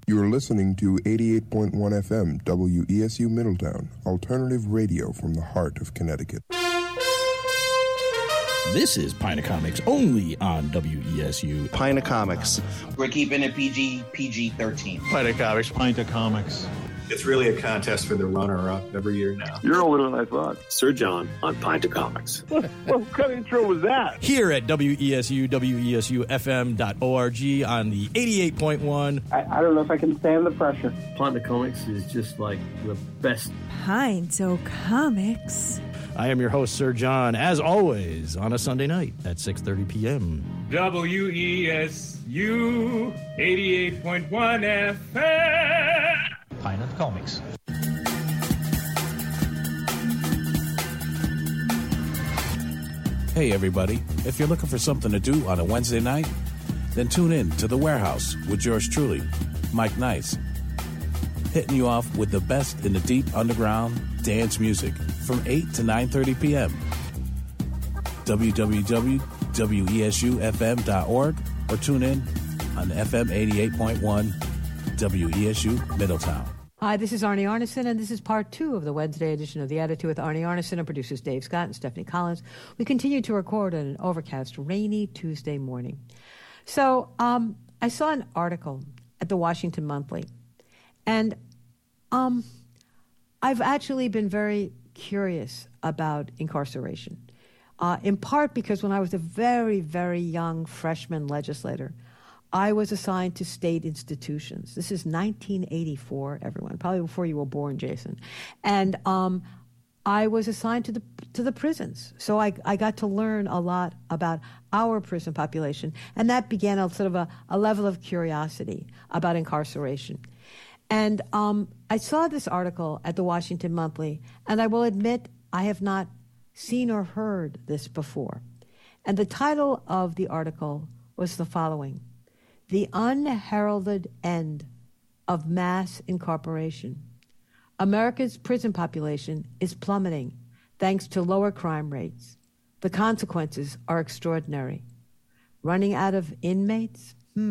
You're listening to 88.1 FM WESU Middletown, alternative radio from the heart of Connecticut. This is Pint of Comics, only on WESU. Pint of Comics. We're keeping it PG-13. Pint of Comics. Pint of Comics. It's really a contest for the runner-up every year now. You're older than I thought. Sir John on Pint of Comics. What kind of intro was that? Here at WESU, WESUFM.org on the 88.1. I don't know if I can stand the pressure. Pint of Comics is just like the best. Pint of Comics. I am your host, Sir John, as always, on a Sunday night at 6:30 p.m. WESU 88.1 FM. Pint of Comics. Hey, everybody. If you're looking for something to do on a Wednesday night, then tune in to The Warehouse with yours truly, Mike Nice, hitting you off with the best in the deep underground dance music from 8 to 9:30 p.m. www.wesufm.org or tune in on FM 88.1 WESU Middletown. Hi, this is Arnie Arneson, and this is part 2 of the Wednesday edition of The Attitude with Arnie Arneson and producers Dave Scott and Stephanie Collins. We continue to record on an overcast, rainy Tuesday morning. So I saw an article at the Washington Monthly, and I've actually been very curious about incarceration, in part because when I was a very, very young freshman legislator, I was assigned to state institutions. This is 1984, everyone, probably before you were born, Jason. And I was assigned to the prisons. So I got to learn a lot about our prison population, and that began a sort of a level of curiosity about incarceration. And I saw this article at the Washington Monthly, and I will admit I have not seen or heard this before. And the title of the article was the following: The Unheralded End of Mass Incarceration. America's prison population is plummeting thanks to lower crime rates. The consequences are extraordinary. Running out of inmates?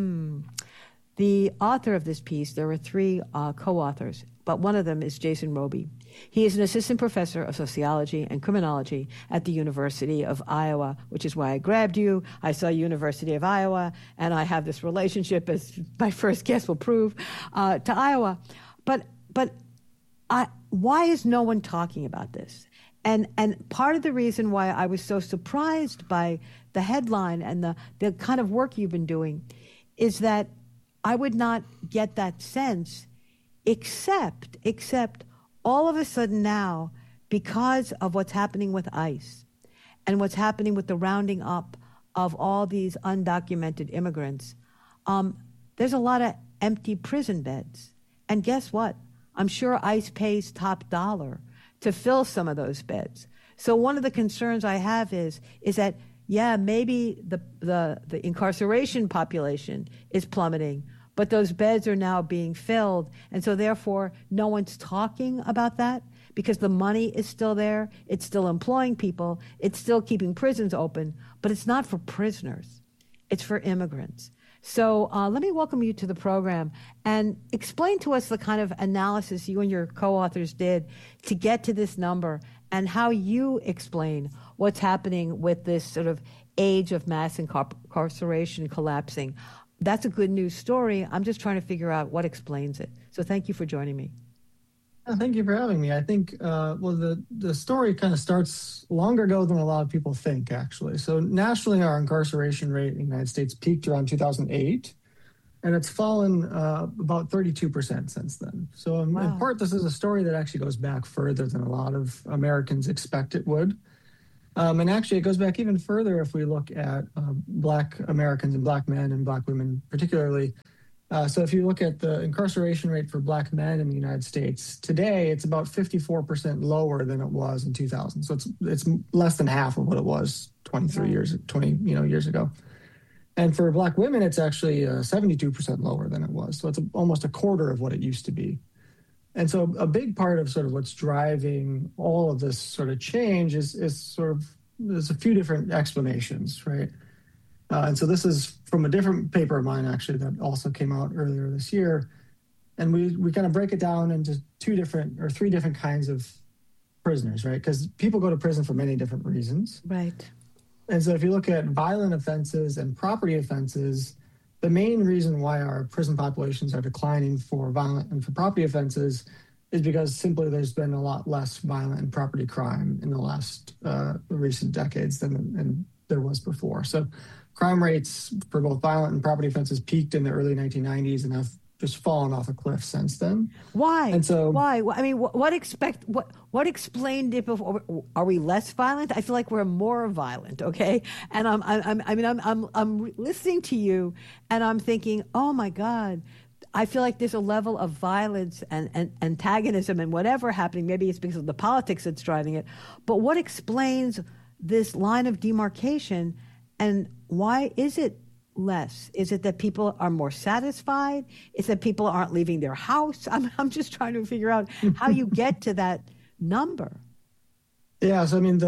The author of this piece, there were 3 co-authors, but one of them is Jason Roby. He is an assistant professor of sociology and criminology at the University of Iowa, which is why I grabbed you. I saw University of Iowa, and I have this relationship, as my first guest will prove, to Iowa. But why is no one talking about this? And part of the reason why I was so surprised by the headline and the kind of work you've been doing is that I would not get that sense except all of a sudden now, because of what's happening with ICE and what's happening with the rounding up of all these undocumented immigrants, there's a lot of empty prison beds. And guess what? I'm sure ICE pays top dollar to fill some of those beds. So one of the concerns I have is that, yeah, maybe the incarceration population is plummeting, but those beds are now being filled, and so therefore no one's talking about that because the money is still there, it's still employing people, it's still keeping prisons open, but it's not for prisoners, it's for immigrants. So let me welcome you to the program and explain to us the kind of analysis you and your co-authors did to get to this number and how you explain what's happening with this sort of age of mass incarceration collapsing. That's a good news story. I'm just trying to figure out what explains it. So thank you for joining me. Thank you for having me. I think, the story kind of starts longer ago than a lot of people think, actually. So nationally, our incarceration rate in the United States peaked around 2008, and it's fallen about 32% since then. So in part, this is a story that actually goes back further than a lot of Americans expect it would. And actually, it goes back even further if we look at Black Americans and Black men and Black women particularly. So if you look at the incarceration rate for Black men in the United States, today it's about 54% lower than it was in 2000. So it's less than half of what it was 20 years ago. And for Black women, it's actually 72% lower than it was. So it's almost a quarter of what it used to be. And so a big part of sort of what's driving all of this sort of change is there's a few different explanations, right? And so this is from a different paper of mine, actually, that also came out earlier this year. And we kind of break it down into three different kinds of prisoners, right? Because people go to prison for many different reasons. Right. And so if you look at violent offenses and property offenses, the main reason why our prison populations are declining for violent and for property offenses is because simply there's been a lot less violent and property crime in the last recent decades than there was before. So crime rates for both violent and property offenses peaked in the early 1990s and have just fallen off a cliff since then. Why? And so, why? I mean, what explained it before? Are we less violent? I feel like we're more violent. Okay, and I'm listening to you, and I'm thinking, oh my God, I feel like there's a level of violence and antagonism and whatever happening. Maybe it's because of the politics that's driving it, but what explains this line of demarcation, and why is it less? Is it that people are more satisfied? Is it that people aren't leaving their house? I'm just trying to figure out how you get to that number. Yeah, so I mean,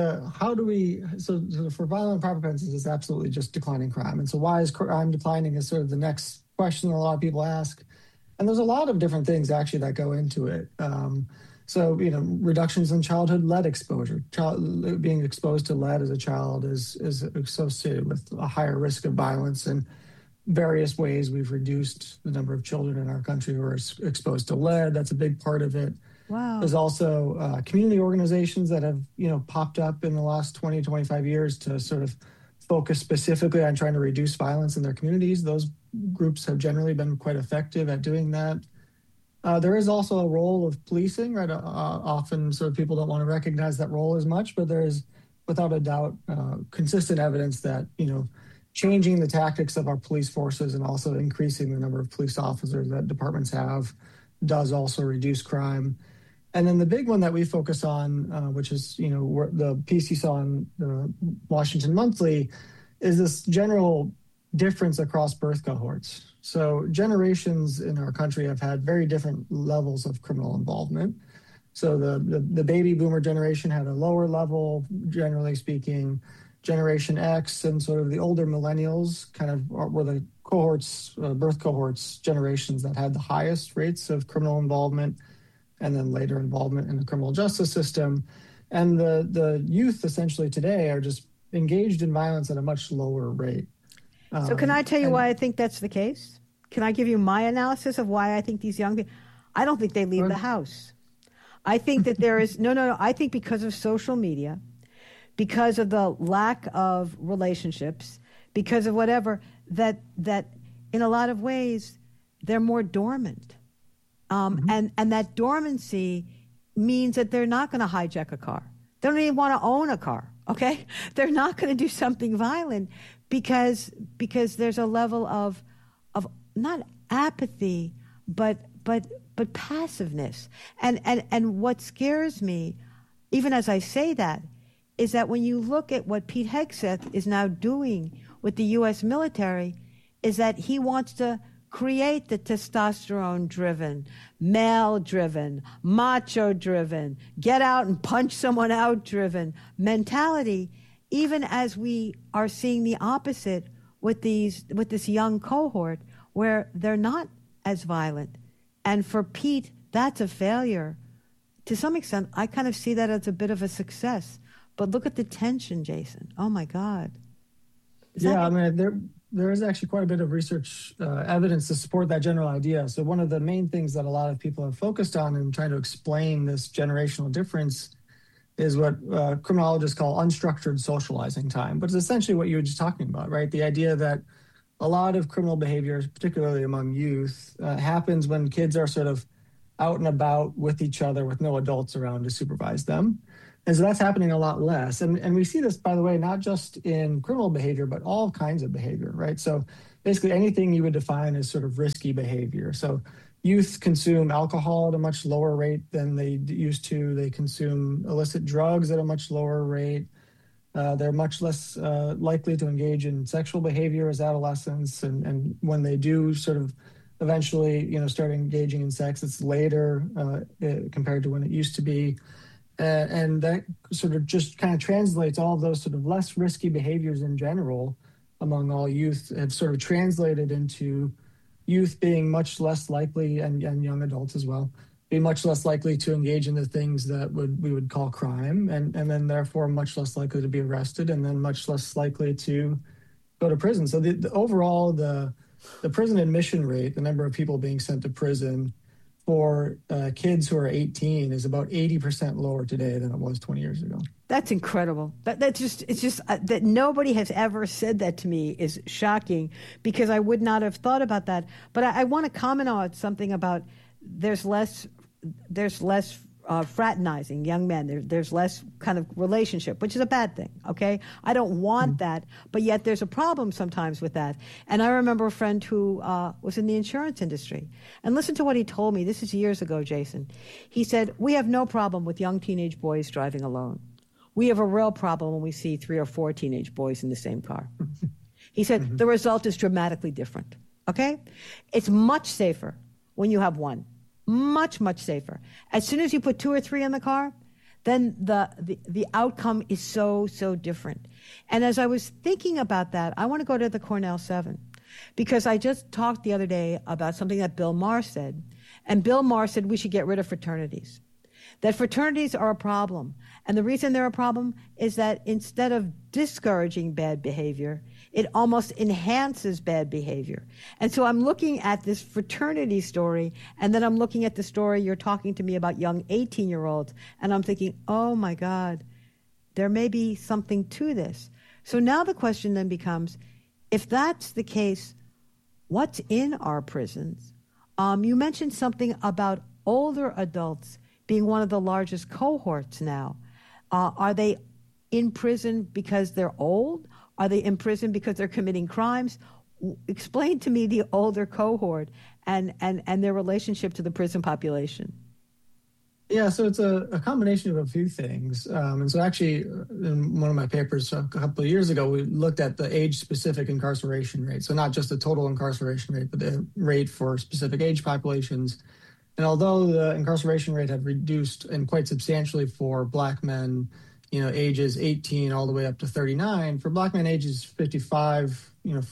so for violent property offenses, it's absolutely just declining crime. And so why is crime declining is sort of the next question a lot of people ask. And there's a lot of different things actually that go into it. So, reductions in childhood lead exposure. Being exposed to lead as a child is associated with a higher risk of violence. In various ways, we've reduced the number of children in our country who are exposed to lead. That's a big part of it. Wow. There's also community organizations that have, popped up in the last 20, 25 years to sort of focus specifically on trying to reduce violence in their communities. Those groups have generally been quite effective at doing that. There is also a role of policing, right? Often sort of people don't want to recognize that role as much, but there is, without a doubt, consistent evidence that, changing the tactics of our police forces and also increasing the number of police officers that departments have does also reduce crime. And then the big one that we focus on, which is, the piece you saw in the Washington Monthly, is this general difference across birth cohorts. So generations in our country have had very different levels of criminal involvement. So the baby boomer generation had a lower level, generally speaking. Generation X and sort of the older millennials kind of were the birth cohorts, generations that had the highest rates of criminal involvement and then later involvement in the criminal justice system. And the youth essentially today are just engaged in violence at a much lower rate. So can I tell you why I think that's the case? Can I give you my analysis of why I think these young people, I don't think they leave the house. I think that there is, no. I think because of social media, because of the lack of relationships, because of whatever, that in a lot of ways, they're more dormant. And that dormancy means that they're not going to hijack a car. They don't even want to own a car, okay? They're not going to do something violent because there's a level of not apathy, but passiveness. And what scares me, even as I say that, is that when you look at what Pete Hegseth is now doing with the U.S. military, is that he wants to create the testosterone-driven, male-driven, macho-driven, get out and punch someone out-driven mentality, even as we are seeing the opposite with this young cohort where they're not as violent. And for Pete, that's a failure. To some extent, I kind of see that as a bit of a success. But look at the tension, Jason. Oh, my God. I mean, there is actually quite a bit of research evidence to support that general idea. So one of the main things that a lot of people have focused on in trying to explain this generational difference is what criminologists call unstructured socializing time. But it's essentially what you were just talking about, right? The idea that a lot of criminal behavior, particularly among youth, happens when kids are sort of out and about with each other with no adults around to supervise them. And so that's happening a lot less. And we see this, by the way, not just in criminal behavior, but all kinds of behavior, right? So basically anything you would define as sort of risky behavior. So youth consume alcohol at a much lower rate than they used to. They consume illicit drugs at a much lower rate. They're much less likely to engage in sexual behavior as adolescents. And when they do sort of eventually, start engaging in sex, it's later compared to when it used to be. And that sort of just kind of translates all of those sort of less risky behaviors in general among all youth have sort of translated into youth being much less likely, and young adults as well, be much less likely to engage in the things that we would call crime, and then therefore much less likely to be arrested, and then much less likely to go to prison. So the overall, the prison admission rate, the number of people being sent to prison for kids who are 18 is about 80% lower today than it was 20 years ago. That's incredible. It's just that nobody has ever said that to me is shocking, because I would not have thought about that. But I want to comment on something about there's less fraternizing young men. There's less kind of relationship, which is a bad thing, okay? I don't want that, but yet there's a problem sometimes with that. And I remember a friend who was in the insurance industry. And listen to what he told me. This is years ago, Jason. He said, we have no problem with young teenage boys driving alone. We have a real problem when we see 3 or 4 teenage boys in the same car. He said, the result is dramatically different, okay? It's much safer when you have one. Much, much safer. As soon as you put 2 or 3 in the car, then the outcome is so different. And as I was thinking about that, I want to go to the Cornell 7, because I just talked the other day about something that Bill Maher said. And Bill Maher said we should get rid of fraternities, that fraternities are a problem. And the reason they're a problem is that instead of discouraging bad behavior, it almost enhances bad behavior. And so I'm looking at this fraternity story, and then I'm looking at the story you're talking to me about young 18-year-olds, and I'm thinking, oh my God, there may be something to this. So now the question then becomes, if that's the case, what's in our prisons? You mentioned something about older adults being one of the largest cohorts now. Are they in prison because they're old? Are they in prison because they're committing crimes? Explain to me the older cohort and their relationship to the prison population. Yeah, so it's a combination of a few things. And so actually, in one of my papers a couple of years ago, we looked at the age-specific incarceration rate. So not just the total incarceration rate, but the rate for specific age populations. And although the incarceration rate had reduced and quite substantially for Black men, ages 18 all the way up to 39, for Black men ages 55,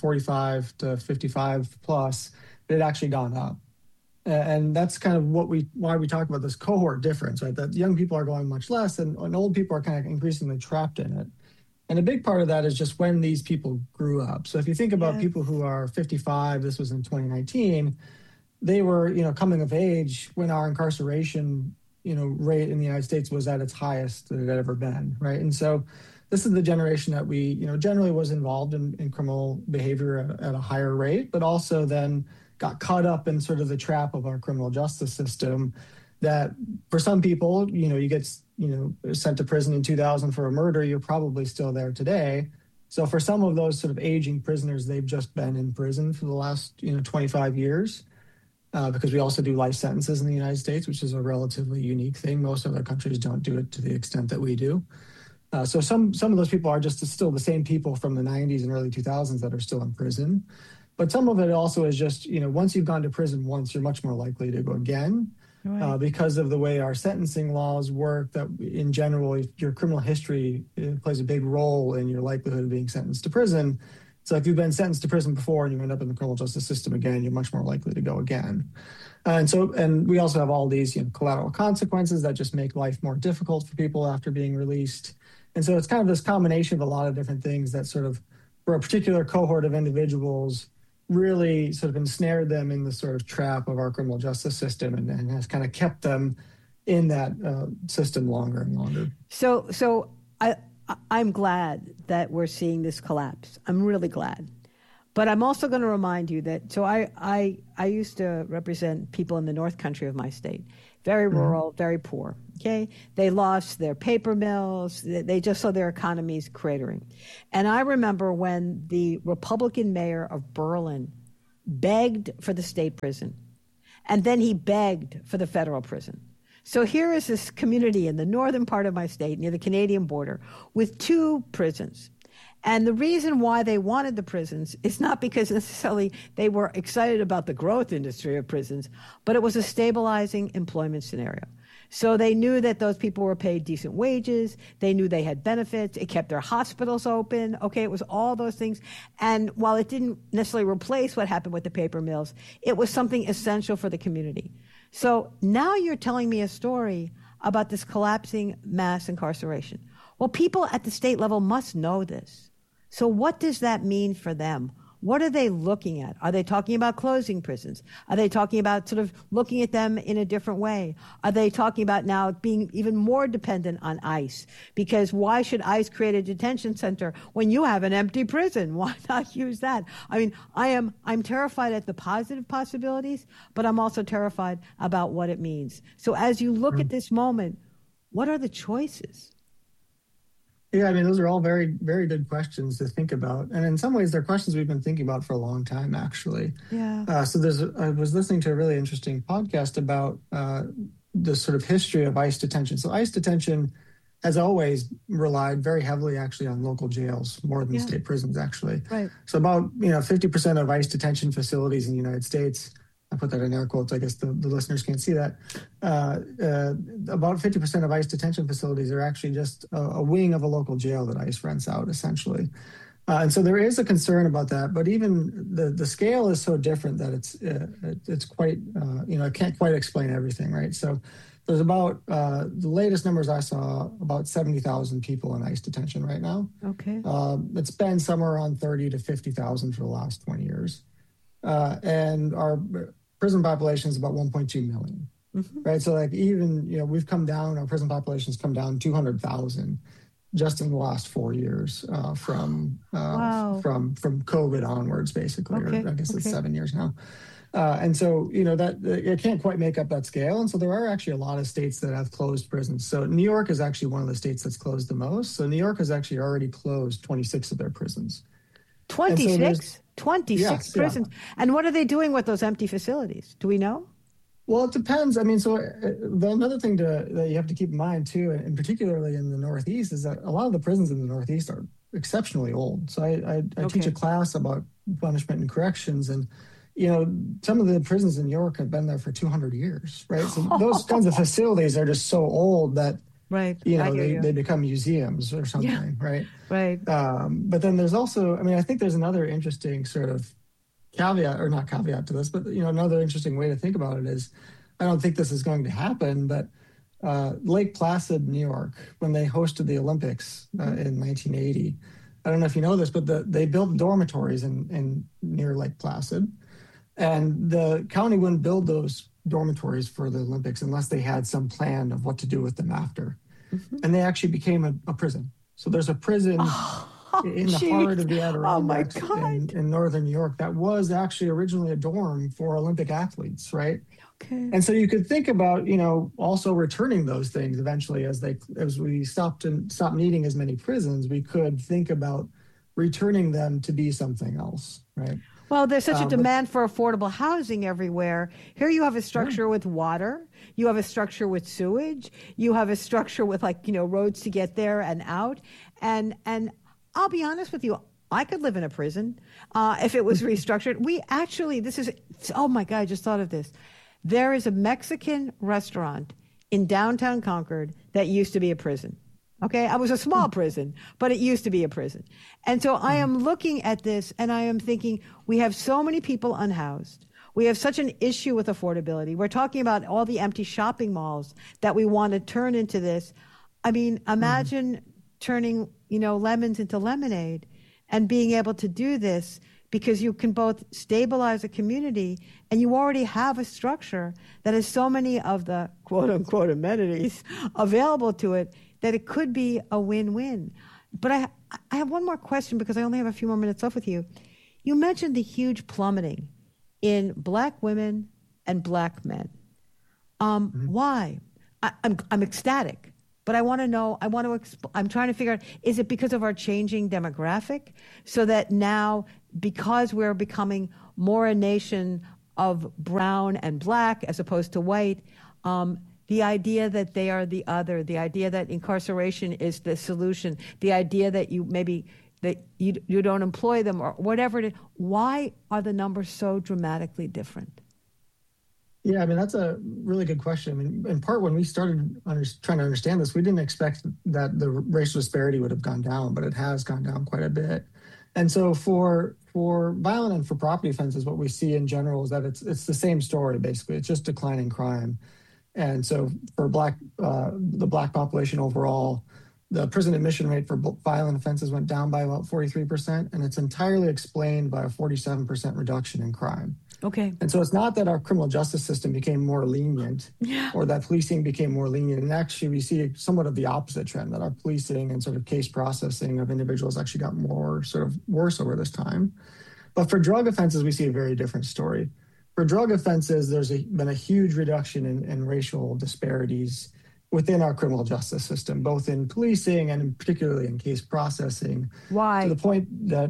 45 to 55 plus, it had actually gone up. And that's kind of why we talk about this cohort difference, right? That young people are going much less, and old people are kind of increasingly trapped in it. And a big part of that is just when these people grew up. So if you think about people who are 55, this was in 2019, they were, coming of age when our incarceration, rate in the United States was at its highest that it had ever been, right? And so this is the generation that we, generally was involved in criminal behavior at a higher rate, but also then got caught up in sort of the trap of our criminal justice system that for some people, you get, sent to prison in 2000 for a murder, you're probably still there today. So for some of those sort of aging prisoners, they've just been in prison for the last, 25 years. Because we also do life sentences in the United States, which is a relatively unique thing. Most other countries don't do it to the extent that we do. So some of those people are just still the same people from the 90s and early 2000s that are still in prison. But some of it also is just, once you've gone to prison once, you're much more likely to go again. Right. Because of the way our sentencing laws work, that in general, your criminal history plays a big role in your likelihood of being sentenced to prison. So if you've been sentenced to prison before and you end up in the criminal justice system again, you're much more likely to go again. And we also have all these collateral consequences that just make life more difficult for people after being released. And so it's kind of this combination of a lot of different things that sort of, for a particular cohort of individuals, really sort of ensnared them in the sort of trap of our criminal justice system and has kind of kept them in that system longer and longer. So I'm glad that we're seeing this collapse. I'm really glad. But I'm also going to remind you that, so I used to represent people in the North Country of my state, very rural, very poor, okay? They lost their paper mills. They just saw their economies cratering. And I remember when the Republican mayor of Berlin begged for the state prison, and then he begged for the federal prison. So here is this community in the northern part of my state, near the Canadian border, with 2 prisons. And the reason why they wanted the prisons is not because necessarily they were excited about the growth industry of prisons, but it was a stabilizing employment scenario. So they knew that those people were paid decent wages. They knew they had benefits. It kept their hospitals open. Okay, it was all those things. And while it didn't necessarily replace what happened with the paper mills, it was something essential for the community. So now you're telling me a story about this collapsing mass incarceration. Well, people at the state level must know this. So what does that mean for them? What are they looking at? Are they talking about closing prisons? Are they talking about sort of looking at them in a different way? Are they talking about now being even more dependent on ICE? Because why should ICE create a detention center when you have an empty prison? Why not use that? I mean, I'm terrified at the positive possibilities, but I'm also terrified about what it means. So as you look at this moment, what are the choices? Yeah, I mean, those are all very, very good questions to think about. And in some ways, they're questions we've been thinking about for a long time, actually. Yeah. I was listening to a really interesting podcast about the sort of history of ICE detention. So ICE detention has always relied very heavily, actually, on local jails, more than state prisons, actually. Right. So about 50% of ICE detention facilities in the United States, I put that in air quotes, I guess the listeners can't see that. About 50% of ICE detention facilities are actually just a wing of a local jail that ICE rents out, essentially. And so there is a concern about that, but even the scale is so different that it's quite, I can't quite explain everything, right? So there's about, the latest numbers I saw, about 70,000 people in ICE detention right now. Okay. It's been somewhere around 30 to 50,000 for the last 20 years. And our prison population is about 1.2 million, right? So like even, we've come down, our prison population's come down 200,000 just in the last 4 years from COVID onwards, basically, or I guess it's 7 years now. And so, that it can't quite make up that scale. And so there are actually a lot of states that have closed prisons. So New York is actually one of the states that's closed the most. So New York has actually already closed 26 of their prisons. 26? 26 prisons. Yeah. And what are they doing with those empty facilities? Do we know? Well, it depends. I mean, so another thing that you have to keep in mind, too, and particularly in the Northeast, is that a lot of the prisons in the Northeast are exceptionally old. So I teach a class about punishment and corrections, and, some of the prisons in New York have been there for 200 years, right? So those kinds of facilities are just so old that, they become museums or something, right? Right. But then there's also, I think there's another interesting sort of caveat, or not caveat to this, but, another interesting way to think about it is, I don't think this is going to happen, but Lake Placid, New York, when they hosted the Olympics in 1980, I don't know if you know this, but they built dormitories in near Lake Placid, and the county wouldn't build those dormitories for the Olympics unless they had some plan of what to do with them after. And they actually became a prison. So there's a prison in the heart of the Adirondacks in northern New York that was actually originally a dorm for Olympic athletes, right? Okay. And so you could think about, also returning those things eventually as we stop needing as many prisons, we could think about returning them to be something else, right? Well, there's such a demand for affordable housing everywhere. Here you have a structure with water. You have a structure with sewage. You have a structure with roads to get there and out. And I'll be honest with you, I could live in a prison if it was restructured. Oh my God, I just thought of this. There is a Mexican restaurant in downtown Concord that used to be a prison. Okay, I was a small prison, but it used to be a prison. And so I am looking at this and I am thinking, we have so many people unhoused. We have such an issue with affordability. We're talking about all the empty shopping malls that we want to turn into this. I mean, imagine turning, lemons into lemonade and being able to do this, because you can both stabilize a community and you already have a structure that has so many of the quote unquote amenities available to it that it could be a win-win. But I have one more question, because I only have a few more minutes left with you. You mentioned the huge plummeting in Black women and Black men. Why? I'm ecstatic, but I want to know, I'm trying to figure out, is it because of our changing demographic? So that now, because we're becoming more a nation of brown and Black as opposed to white, the idea that they are the other, the idea that incarceration is the solution, the idea that you don't employ them or whatever it is, why are the numbers so dramatically different? Yeah, I mean, that's a really good question. I mean, in part, when we started trying to understand this, we didn't expect that the racial disparity would have gone down, but it has gone down quite a bit. And so for violent and for property offenses, what we see in general is that it's the same story, basically. It's just declining crime. And so for the Black population overall, the prison admission rate for violent offenses went down by about 43%, and it's entirely explained by a 47% reduction in crime. Okay. And so it's not that our criminal justice system became more lenient or that policing became more lenient. And actually, we see somewhat of the opposite trend, that our policing and sort of case processing of individuals actually got more sort of worse over this time. But for drug offenses, we see a very different story. For drug offenses, there's been a huge reduction in racial disparities within our criminal justice system, both in policing and particularly in case processing. Why? To the point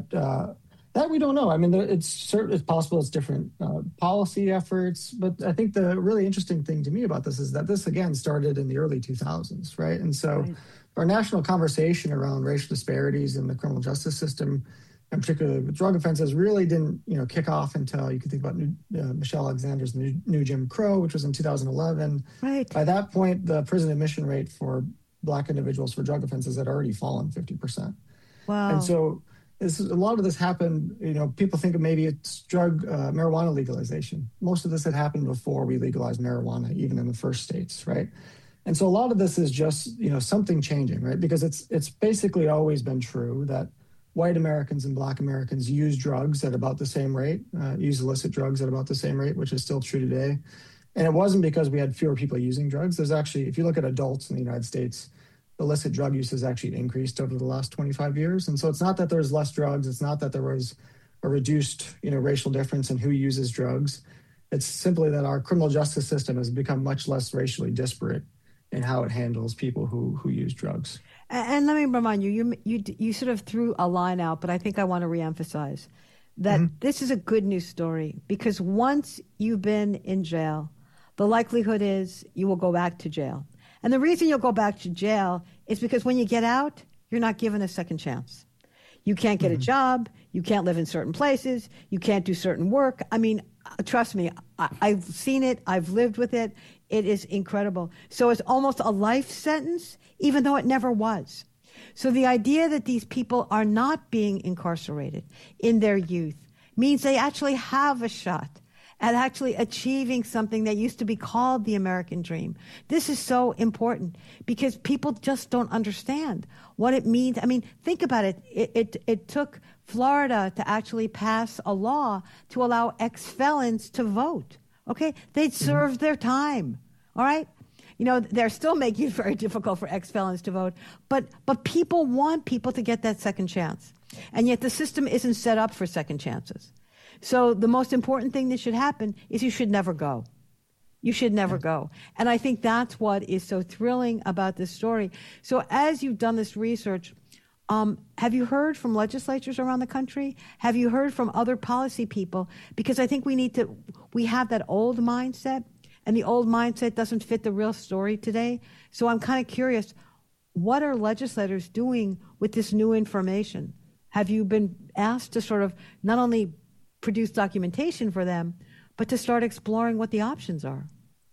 that we don't know. I mean, it's possible it's different policy efforts, but I think the really interesting thing to me about this is that this, again, started in the early 2000s, right? And so our national conversation around racial disparities in the criminal justice system, and particularly with drug offenses, really didn't kick off until you can think about Michelle Alexander's New Jim Crow, which was in 2011. Right. By that point, the prison admission rate for Black individuals for drug offenses had already fallen 50%. Wow. And so a lot of this happened, people think of maybe it's marijuana legalization. Most of this had happened before we legalized marijuana, even in the first states, right? And so a lot of this is just, something changing, right? Because it's basically always been true that white Americans and Black Americans use drugs at about the same rate, use illicit drugs at about the same rate, which is still true today. And it wasn't because we had fewer people using drugs. There's actually, if you look at adults in the United States, illicit drug use has actually increased over the last 25 years. And so it's not that there's less drugs. It's not that there was a reduced, racial difference in who uses drugs. It's simply that our criminal justice system has become much less racially disparate in how it handles people who use drugs. And let me remind you, you sort of threw a line out, but I think I want to reemphasize that this is a good news story, because once you've been in jail, the likelihood is you will go back to jail. And the reason you'll go back to jail is because when you get out, you're not given a second chance. You can't get a job. You can't live in certain places. You can't do certain work. I mean, trust me, I've seen it. I've lived with it. It is incredible. So it's almost a life sentence, even though it never was. So the idea that these people are not being incarcerated in their youth means they actually have a shot at actually achieving something that used to be called the American dream. This is so important because people just don't understand what it means. I mean, think about it. It took Florida to actually pass a law to allow ex-felons to vote. Okay? They'd served their time. All right? They're still making it very difficult for ex-felons to vote, but people want people to get that second chance. And yet the system isn't set up for second chances. So the most important thing that should happen is you should never go. You should never go. And I think that's what is so thrilling about this story. So as you've done this research, have you heard from legislatures around the country? Have you heard from other policy people? Because I think we have that old mindset, and the old mindset doesn't fit the real story today. So I'm kind of curious, what are legislators doing with this new information? Have you been asked to sort of not only produce documentation for them, but to start exploring what the options are?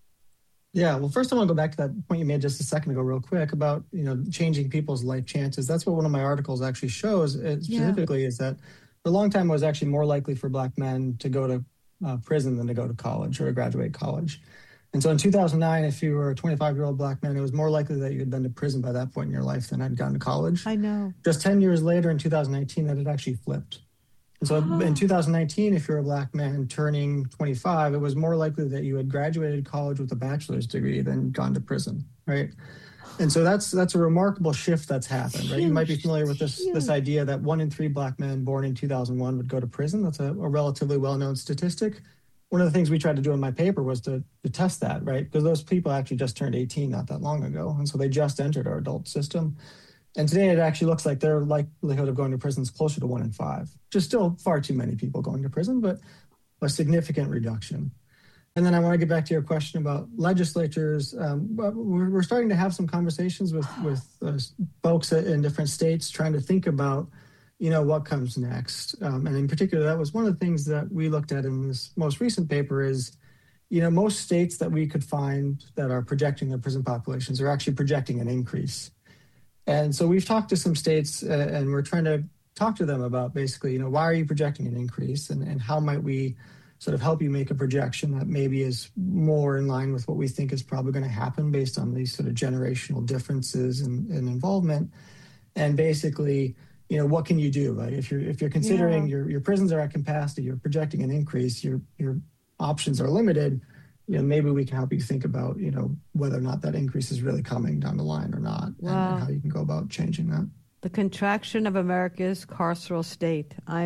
Yeah, well, first I want to go back to that point you made just a second ago real quick about, changing people's life chances. That's what one of my articles actually shows specifically, is that for a long time it was actually more likely for Black men to go to prison than to go to college or to graduate college. And so in 2009, if you were a 25-year-old Black man, it was more likely that you had been to prison by that point in your life than had gone to college. I know. Just 10 years later, in 2019, that had actually flipped. And so in 2019, if you're a Black man turning 25, it was more likely that you had graduated college with a bachelor's degree than gone to prison, right? And so that's a remarkable shift that's happened, right? You might be familiar with this idea that 1 in 3 Black men born in 2001 would go to prison. That's a relatively well-known statistic. One of the things we tried to do in my paper was to test that, right? Because those people actually just turned 18 not that long ago. And so they just entered our adult system. And today it actually looks like their likelihood of going to prison is closer to 1 in 5. Just still far too many people going to prison, but a significant reduction. And then I want to get back to your question about legislatures. We're starting to have some conversations with folks in different states trying to think about, what comes next. And in particular, that was one of the things that we looked at in this most recent paper is, most states that we could find that are projecting their prison populations are actually projecting an increase. And so we've talked to some states and we're trying to talk to them about basically, why are you projecting an increase and how might we sort of help you make a projection that maybe is more in line with what we think is probably going to happen based on these sort of generational differences in involvement. And basically, what can you do, right? If you're considering your prisons are at capacity, you're projecting an increase, your options are limited, maybe we can help you think about, whether or not that increase is really coming down the line or not, and how you can go about changing that. The contraction of America's carceral state. I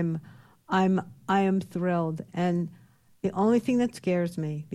am thrilled. And the only thing that scares me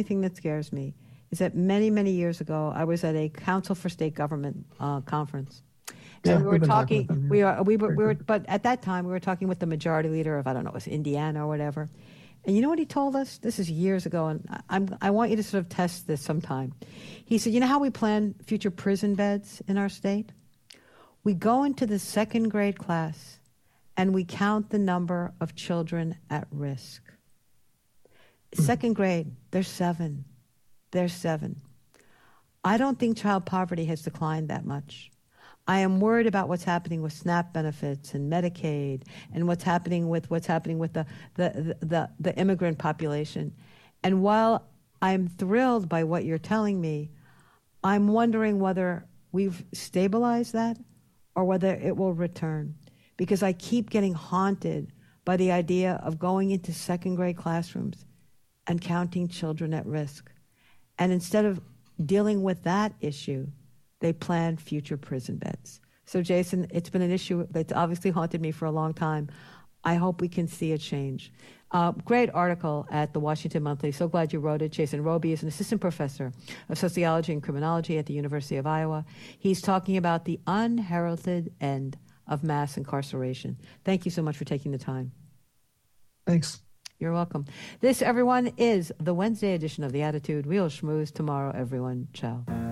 is that many, many years ago, I was at a Council for State Government conference. Yeah, we were talking, but at that time we were talking with the majority leader of, I don't know, it was Indiana or whatever. And you know what he told us? This is years ago, and I want you to sort of test this sometime. He said, you know how we plan future prison beds in our state? We go into the second grade class and we count the number of children at risk. Second grade, there's 7. There's 7. I don't think child poverty has declined that much. I am worried about what's happening with SNAP benefits and Medicaid and what's happening with the immigrant population. And while I'm thrilled by what you're telling me, I'm wondering whether we've stabilized that or whether it will return. Because I keep getting haunted by the idea of going into second grade classrooms and counting children at risk. And instead of dealing with that issue, they plan future prison beds. So, Jason, it's been an issue that's obviously haunted me for a long time. I hope we can see a change. Great article at the Washington Monthly. So glad you wrote it. Jason Roby is an assistant professor of sociology and criminology at the University of Iowa. He's talking about the unheralded end of mass incarceration. Thank you so much for taking the time. Thanks. You're welcome. This, everyone, is the Wednesday edition of The Attitude. We'll schmooze tomorrow, everyone. Ciao.